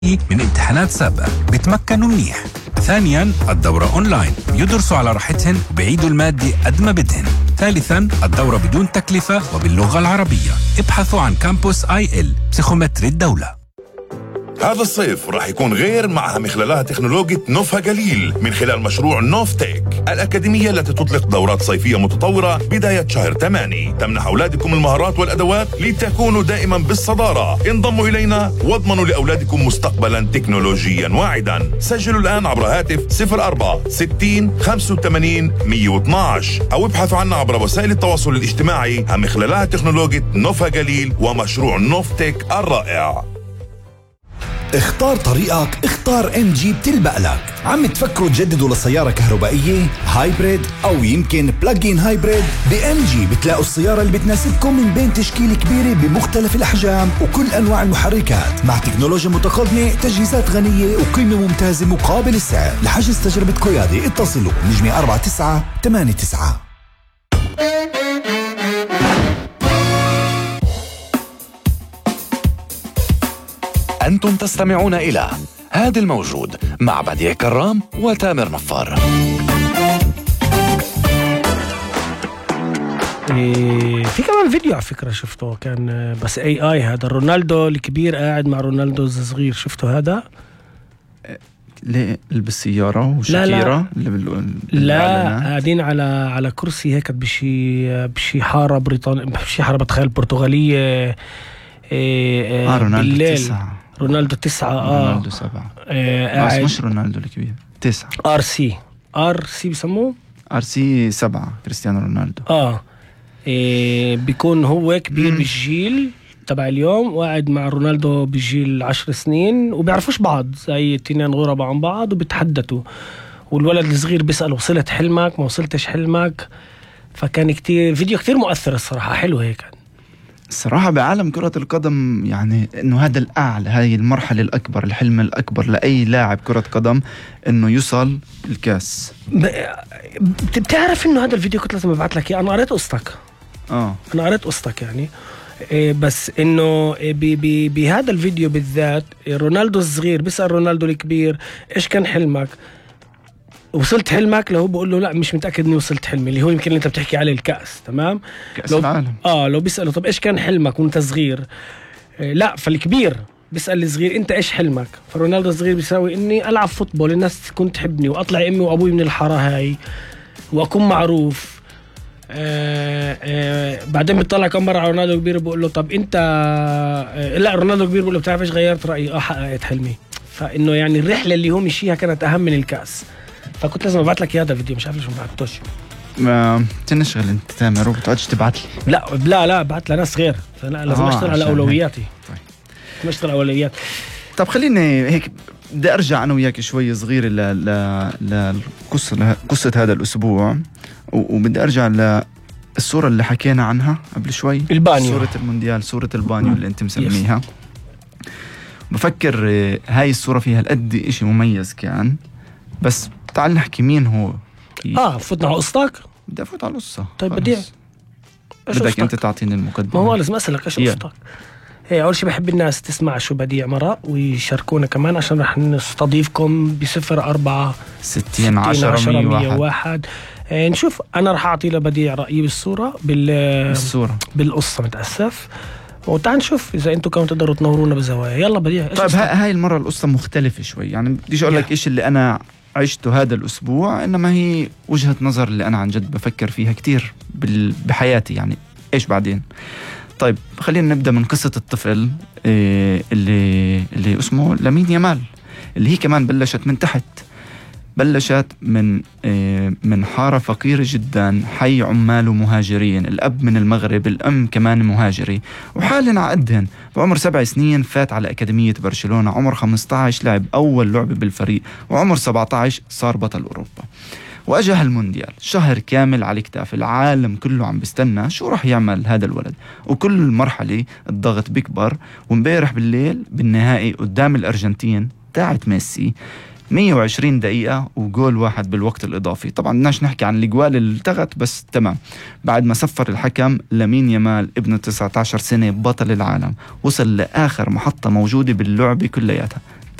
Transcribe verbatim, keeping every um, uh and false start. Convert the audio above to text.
من امتحانات سابقة بتمكنوا منيح. ثانياً الدورة أونلاين، يدرسوا على راحتهن وبيعيدوا المادة قد ما بدهن. ثالثاً الدورة بدون تكلفة وباللغة العربية. ابحثوا عن كامبوس آي إل بسيخومتري الدولة. هذا الصيف راح يكون غير معها من خلالها تكنولوجيا نوفا جليل من خلال مشروع نوف تيك، الأكاديمية التي تطلق دورات صيفية متطورة بداية شهر ثمانية تمنح أولادكم المهارات والأدوات لتكونوا دائما بالصدارة. انضموا إلينا واضمنوا لأولادكم مستقبلا تكنولوجيا واعدا. سجلوا الآن عبر هاتف صفر أربعة ستين خمسة وثمانين مية واثناشر أو ابحثوا عنا عبر وسائل التواصل الاجتماعي من خلالها تكنولوجيا نوفا جليل ومشروع نوف تيك الرائع. اختار طريقك، اختار ام جي بتلبق لك. عم تفكروا تجددوا لسيارة كهربائية هايبريد او يمكن بلاجين هايبريد؟ بام جي بتلاقوا السيارة اللي بتناسبكم من بين تشكيلة كبيرة بمختلف الاحجام وكل انواع المحركات مع تكنولوجيا متقدمة، تجهيزات غنية وقيمة ممتازة مقابل السعر. لحجز تجربة قيادة اتصلوا نجمة أربعة تسعة ثمانية تسعة. أنتم تستمعون إلى هذا الموجود مع بديع كرام وتامر نفار. إيه في كمان فيديو على فكرة شفته كان بس اي اي هذا رونالدو الكبير قاعد مع رونالدو الصغير، شفته هذا؟ ليه بالسيارة وشاكيرا لا لا, لا قاعدين على على كرسي هيك بشي بشي حارة بريطانية، بشي حارة بتخيل برتغالية. إيه آه رونالدو بالليل تسعة. رونالدو تسعة اه رونالدو سبعة آه بس مش رونالدو الكبير تسعة. ار سي ار سي بسموه ار سي سبعة كريستيانو رونالدو. اه إيه بيكون هو كبير بالجيل تبع اليوم وقاعد مع رونالدو بالجيل عشر سنين وبيعرفوش بعض زي التنين غرباء عن بعض وبيتحدثوا، والولد الصغير بيسأل وصلت حلمك ما وصلتش حلمك. فكان كتير فيديو كتير مؤثر الصراحة، حلو هيك الصراحة. بعالم كرة القدم يعني انه هذا الاعلى، هاي المرحلة الاكبر، الحلم الاكبر لاي لاعب كرة قدم انه يوصل الكاس. بتعرف انه هذا الفيديو كنت لازم ابعث لك اياه، انا قريت قصتك اه انا قريت قصتك يعني إيه، بس انه بهذا الفيديو بالذات رونالدو الصغير بيسأل رونالدو الكبير ايش كان حلمك؟ وصلت حلمك؟ لو بقول له لا مش متأكد اني وصلت حلمي، اللي هو يمكن اللي انت بتحكي عليه الكأس. تمام، كأس العالم. اه لو بيسأله طب ايش كان حلمك وانت صغير؟ إيه لا، فالكبير بيسأل الصغير انت ايش حلمك؟ فرونالدو الصغير بيساوي اني العب فوتبول، الناس تكون تحبني واطلع امي وابوي من الحاره هاي واكون معروف. آه آه بعدين بيطلع كم مره على رونالدو الكبير بقول له طب انت آه لا رونالدو الكبير بقول له بتعرف ايش غيرت رايي؟ اه حققت حلمي. فانه يعني الرحله اللي هو مشيها كانت اهم من الكاس. فكنت لازم ابعث لك هذا الفيديو، مش عارف ليش ما بعثتوش. ما تنشغل انت تامر وبتقعدش تبعت لي. لا لا لا بعت لناس غير، لا لازم آه اشتغل على اولوياتي. طيب لازم اشتغل على اولويات. طب خليني هيك بدي ارجع انا وياك شوي صغيره ل ل لقصه قصه هذا الاسبوع، وبدي ارجع للصوره اللي حكينا عنها قبل شوي، البانيو، صوره المونديال، صوره البانيو اللي انت مسميها. بفكر هاي الصوره فيها القد شيء مميز كان، بس تعال نحكي مين هو. اه فتنا على قصتك؟ بدي افوت على القصه. طيب بديع بدك انت تعطيني المقدمه. ما هو لازم اسالك ايش قصتك. هي اول شيء بحب الناس تسمع شو بديع مرة ويشاركونا كمان، عشان رح نستضيفكم بصفر أربعة ستين عشرة مية واحد. آه نشوف. انا رح اعطي لبديع رايي بالصوره بال بالصوره بالقصه متاسف، وتعال نشوف اذا انتم كمان تقدروا تنورونا بزوايا. يلا بديع. طيب هاي المره القصه مختلفه شوي، يعني بديش اقول لك ايش اللي انا عشته هذا الاسبوع، انما هي وجهه نظر اللي انا عن جد بفكر فيها كتير بحياتي، يعني ايش بعدين. طيب خلينا نبدأ من قصة الطفل اللي اللي اسمه لامين يامال، اللي هي كمان بلشت من تحت، بلشت من من حارة فقيرة جدا، حي عمال ومهاجرين، الأب من المغرب، الأم كمان مهاجري، وحالنا عقدهن. بعمر سبع سنين فات على أكاديمية برشلونة، عمر خمسة عشر لعب أول لعبة بالفريق، وعمر سبعة عشر صار بطل أوروبا. واجه المونديال شهر كامل على كتاف العالم كله، عم بستنى شو رح يعمل هذا الولد، وكل مرحلة الضغط بيكبر. ومبارح بالليل بالنهائي قدام الأرجنتين تاعت ميسي مية وعشرين دقيقة وجول واحد بالوقت الإضافي. طبعا بدناش نحكي عن الجوال اللي التغت، بس تمام. بعد ما صفر الحكم، لامين يامال ابن تسعة عشر سنة بطل العالم، وصل لآخر محطة موجودة باللعبة كلياتها،